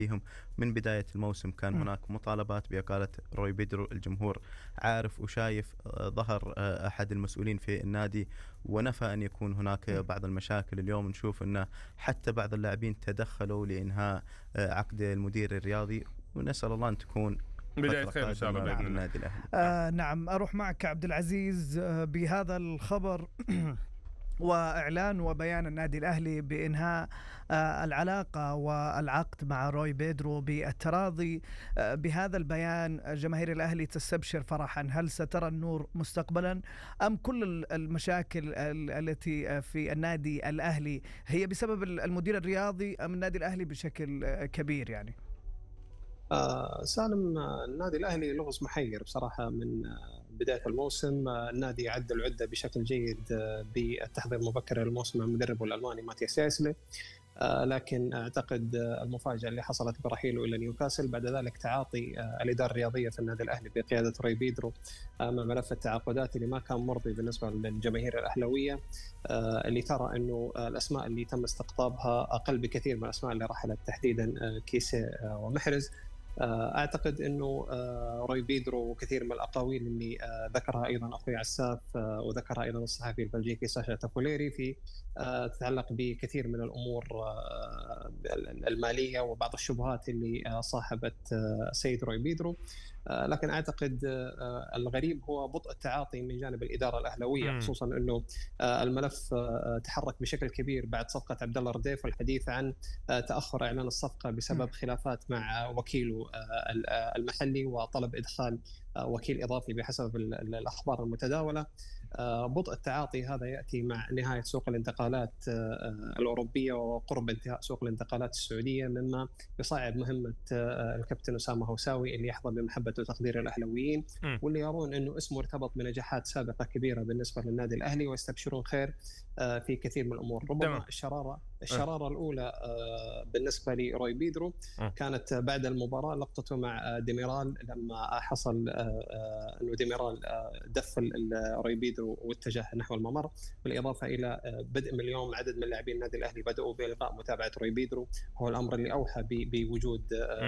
فيهم من بداية الموسم كان هناك مطالبات بإقالة روي بيدرو. الجمهور عارف وشايف، ظهر أحد المسؤولين في النادي ونفى أن يكون هناك بعض المشاكل. اليوم نشوف أن حتى بعض اللاعبين تدخلوا لإنهاء عقد المدير الرياضي، ونسأل الله أن تكون بداية خير إن شاء الله بإذن الله. النادي الأهلي. نعم، أروح معك عبد العزيز بهذا الخبر وإعلان وبيان النادي الأهلي بإنهاء العلاقة والعقد مع روي بيدرو بالتراضي. بهذا البيان جماهير الأهلي تستبشر فرحا. هل سترى النور مستقبلا، أم كل المشاكل التي في النادي الأهلي هي بسبب المدير الرياضي أم النادي الأهلي بشكل كبير يعني؟ سالم، النادي الأهلي لغز محير بصراحة من بداية الموسم. النادي عد العدة بشكل جيد بالتحضير المبكر للموسم مع المدرب الألماني ماتياس ياسلي، لكن أعتقد المفاجأة اللي حصلت برحيله إلى نيوكاسل، بعد ذلك تعاطي الإدارة الرياضية في النادي الأهلي بقيادة روي بيدرو مع ملف التعاقدات اللي ما كان مرضي بالنسبة للجماهير الأهلوية، اللي ترى أنه الأسماء اللي تم استقطابها أقل بكثير من الأسماء اللي رحلت، تحديدا كيسي ومحرز. أعتقد أنه روي بيدرو وكثير من الأقاويل اللي ذكرها أيضا أخوي عساف وذكرها أيضا الصحفي البلجيكي ساشا تافوليري في تتعلق بكثير من الأمور المالية وبعض الشبهات اللي صاحبت السيد روي بيدرو. لكن أعتقد الغريب هو بطء التعاطي من جانب الإدارة الأهلوية، خصوصا أنه الملف تحرك بشكل كبير بعد صفقة عبد الله رديف، والحديث عن تأخر إعلان الصفقة بسبب خلافات مع وكيله المحلي وطلب إدخال وكيل إضافي بحسب الأخبار المتداولة. بطء التعاطي هذا يأتي مع نهاية سوق الانتقالات الأوروبية وقرب انتهاء سوق الانتقالات السعودية، مما يصعب مهمة الكابتن أسامة هوساوي اللي يحظى بمحبة وتقدير الأهلويين، واللي يرون أنه اسمه ارتبط بنجاحات سابقة كبيرة بالنسبة للنادي الأهلي ويستبشرون خير في كثير من الأمور. ربما الشرارة الأولى بالنسبة لروي بيدرو كانت بعد المباراة، لقطته مع ديميرال لما حصل أنه ديميرال دف روي بيدرو واتجه نحو الممر، بالإضافة إلى بدء من اليوم عدد من لاعبين النادي الأهلي بدأوا بإلغاء متابعة روي بيدرو، هو الأمر اللي أوحى بوجود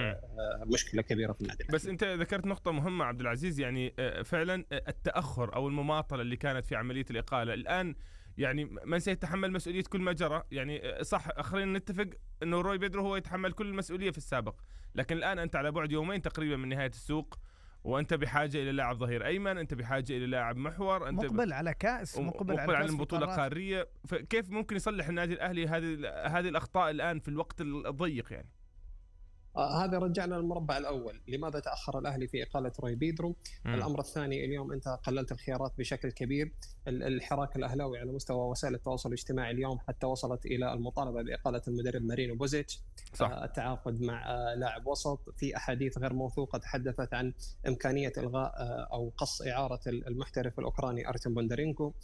مشكلة كبيرة في النادي الأهلي. بس أنت ذكرت نقطة مهمة عبد العزيز، يعني فعلا التأخر أو المماطلة اللي كانت في عملية الإقالة الآن، يعني من سيتحمل مسؤولية كل ما جرى؟ يعني صح، خلينا نتفق أنه روي بيدرو هو يتحمل كل المسؤولية في السابق، لكن الآن أنت على بعد يومين تقريبا من نهاية السوق، وأنت بحاجة إلى لاعب ظهير أيمن، أنت بحاجة إلى لاعب محور، أنت مقبل على كأس، مقبل على البطولة القارية. فكيف ممكن يصلح النادي الأهلي هذه الأخطاء الآن في الوقت الضيق يعني؟ هذا رجعنا للمربع الأول، لماذا تأخر الأهلي في إقالة روي بيدرو؟ الأمر الثاني، اليوم أنت قللت الخيارات بشكل كبير. الحراك الأهلاوي على مستوى وسائل التواصل الاجتماعي اليوم حتى وصلت إلى المطالبة بإقالة المدرب مارينو بوزيتش. التعاقد مع لاعب وسط، في أحاديث غير موثوقة تحدثت عن إمكانية إلغاء أو قص إعارة المحترف الأوكراني أرتم بوندرينكو،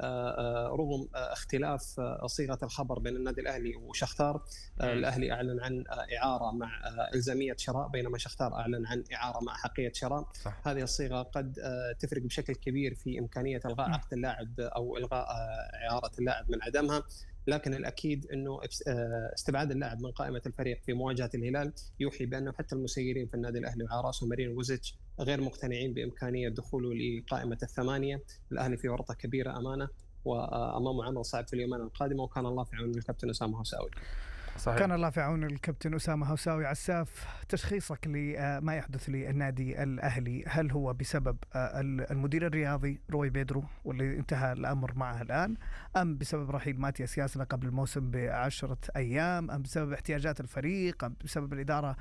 رغم اختلاف صيغة الخبر بين النادي الأهلي وشختار. الأهلي أعلن عن إعارة مع إلزامية شراء، بينما شختار أعلن عن إعارة مع حقية شراء. هذه الصيغة قد تفرق بشكل كبير في إمكانية إلغاء عقد اللاعب أو إلغاء إعارة اللاعب من عدمها، لكن الأكيد أنه استبعاد اللاعب من قائمة الفريق في مواجهة الهلال يوحي بأنه حتى المسيرين في النادي الأهلي وعلى رأسه مارينو بوزيتش غير مقتنعين بإمكانية دخوله لقائمة الثمانية. الأهلي في ورطة كبيرة أمانة، وأمامه عمل صعب في اليومين القادمة، وكان الله في عون الكابتن أسامة هوساوي. صحيح. كان الله في عون الكابتن أسامة هوساوي. عساف، تشخيصك لما يحدث للنادي الأهلي، هل هو بسبب المدير الرياضي روي بيدرو واللي انتهى الأمر معه الآن، أم بسبب رحيل ماتياس ياسلي قبل الموسم ب10 أيام، أم بسبب احتياجات الفريق، أم بسبب الإدارة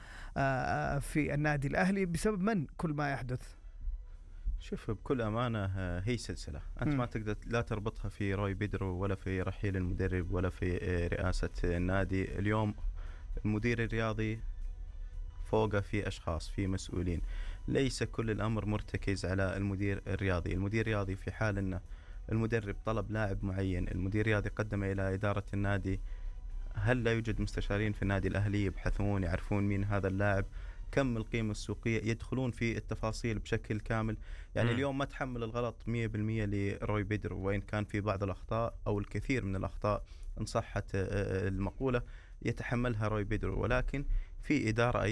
في النادي الأهلي؟ بسبب من كل ما يحدث؟ شوف، بكل أمانة هي سلسلة، أنت ما تقدر لا تربطها في روي بيدرو ولا في رحيل المدرب ولا في رئاسة النادي. اليوم المدير الرياضي فوقه في أشخاص، في مسؤولين، ليس كل الأمر مرتكز على المدير الرياضي. المدير الرياضي في حال أنه المدرب طلب لاعب معين، المدير الرياضي قدم إلى إدارة النادي، هل لا يوجد مستشارين في النادي الأهلي يبحثون يعرفون مين هذا اللاعب، كم القيمة السوقية، يدخلون في التفاصيل بشكل كامل. يعني اليوم ما تحمل الغلط 100% لروي بيدرو، وإن كان في بعض الأخطاء أو الكثير من الأخطاء إن صحت المقولة يتحملها روي بيدرو، ولكن في إدارة